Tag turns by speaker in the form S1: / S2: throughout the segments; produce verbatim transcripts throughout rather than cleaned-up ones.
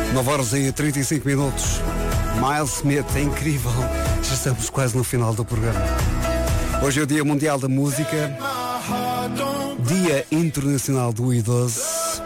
S1: nove horas e trinta e cinco minutos. Miles Smith, é incrível. Já estamos quase no final do programa. Hoje é o Dia Mundial da Música, Dia Internacional do Idoso.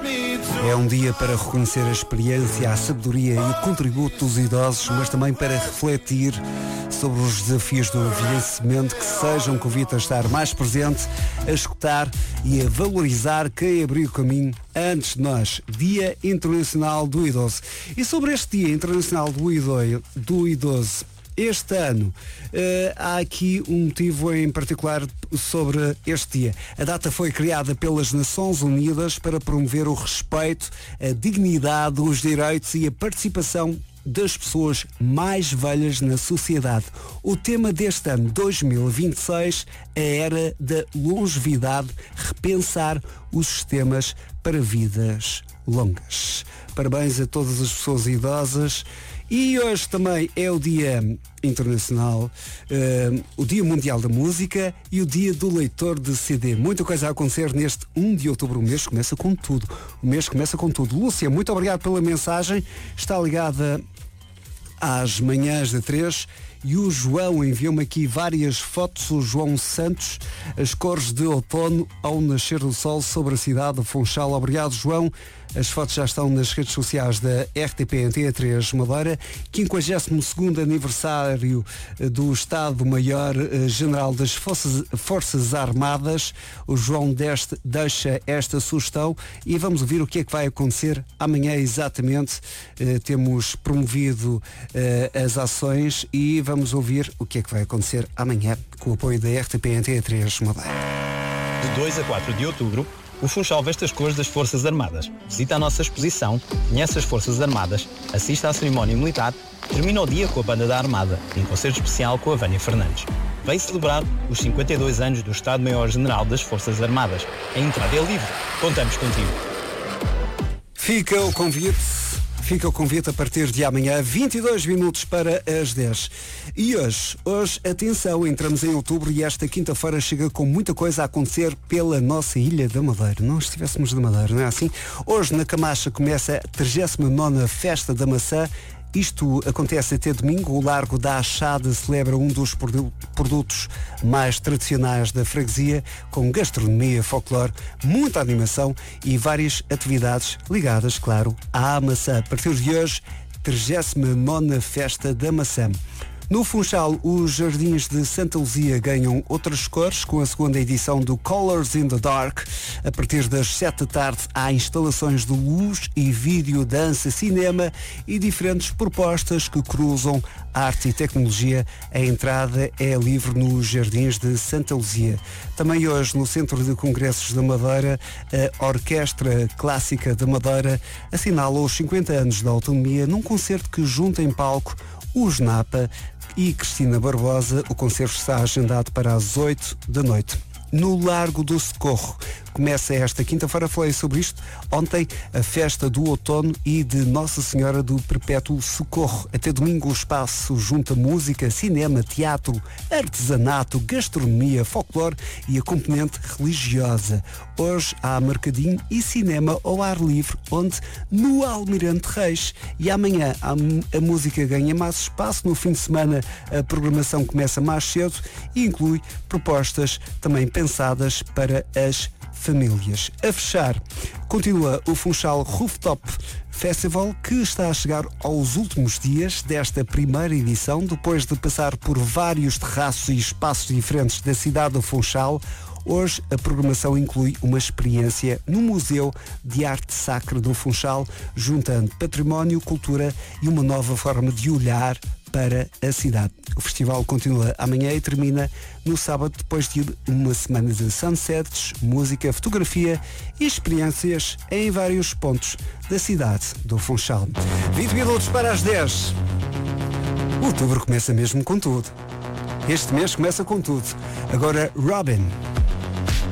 S1: É um dia para reconhecer a experiência, a sabedoria e o contributo dos idosos, mas também para refletir sobre os desafios do envelhecimento, que seja um convite a estar mais presente, a escutar e a valorizar quem abriu o caminho antes de nós. Dia Internacional do Idoso. E sobre este Dia Internacional do Idoso, do idoso este ano, uh, há aqui um motivo em particular sobre este dia. A data foi criada pelas Nações Unidas para promover o respeito, a dignidade, os direitos e a participação das pessoas mais velhas na sociedade. O tema deste ano, dois mil e vinte e seis, é a era da longevidade, repensar os sistemas para vidas longas. Parabéns a todas as pessoas idosas. E hoje também é o Dia Internacional, uh, o Dia Mundial da Música e o Dia do Leitor de C D. Muita coisa a acontecer neste primeiro de outubro. O mês começa com tudo. O mês começa com tudo. Lúcia, muito obrigado pela mensagem. Está ligada às manhãs da três. E o João enviou-me aqui várias fotos, o João Santos, as cores de outono ao nascer do sol sobre a cidade de Funchal. Obrigado, João. As fotos já estão nas redes sociais da R T P Antena três Madeira. quinquagésimo segundo aniversário do Estado-Maior General das Forças, Forças Armadas. O João deste deixa esta sugestão e vamos ouvir o que é que vai acontecer amanhã exatamente. Uh, temos promovido uh, as ações e vamos ouvir o que é que vai acontecer amanhã com o apoio da R T P Antena três Madeira.
S2: De dois a quatro de outubro, o Funchal veste as cores das Forças Armadas. Visita a nossa exposição, conhece as Forças Armadas, assista à cerimónia militar, termina o dia com a Banda da Armada e um concerto especial com a Vânia Fernandes. Vem celebrar os cinquenta e dois anos do Estado-Maior-General das Forças Armadas. A entrada é livre. Contamos contigo.
S1: Fica o convite. Fica o convite a partir de amanhã, vinte e dois minutos para as dez. E hoje, hoje, atenção, entramos em outubro e esta quinta-feira chega com muita coisa a acontecer pela nossa Ilha da Madeira. Não estivéssemos da Madeira, não é assim? Hoje na Camacha começa a trigésima nona Festa da Maçã. Isto acontece até domingo. O Largo da Achada celebra um dos produtos mais tradicionais da freguesia, com gastronomia, folclore, muita animação e várias atividades ligadas, claro, à maçã. A partir de hoje, trigésima nona Festa da Maçã. No Funchal, os Jardins de Santa Luzia ganham outras cores com a segunda edição do Colors in the Dark. A partir das sete da tarde há instalações de luz e vídeo, dança, cinema e diferentes propostas que cruzam arte e tecnologia. A entrada é livre nos Jardins de Santa Luzia. Também hoje, no Centro de Congressos da Madeira, a Orquestra Clássica da Madeira assinala os cinquenta anos da autonomia num concerto que junta em palco os Napa e Cristina Barbosa. O concerto está agendado para as oito da noite. No Largo do Socorro, começa esta quinta-feira, falei sobre isto ontem, a festa do outono e de Nossa Senhora do Perpétuo Socorro. Até domingo o espaço junta música, cinema, teatro, artesanato, gastronomia, folclore e a componente religiosa. Hoje há mercadinho e cinema ao ar livre, onde no Almirante Reis. E amanhã a, a música ganha mais espaço. No fim de semana a programação começa mais cedo e inclui propostas também pensadas para as famílias. A fechar, continua o Funchal Rooftop Festival, que está a chegar aos últimos dias desta primeira edição, depois de passar por vários terraços e espaços diferentes da cidade do Funchal. Hoje a programação inclui uma experiência no Museu de Arte Sacra do Funchal, juntando património, cultura e uma nova forma de olhar para a cidade. O festival continua amanhã e termina no sábado, depois de uma semana de sunsets, música, fotografia e experiências em vários pontos da cidade do Funchal. vinte minutos para as dez. Outubro começa mesmo com tudo. Este mês começa com tudo. Agora, Robin.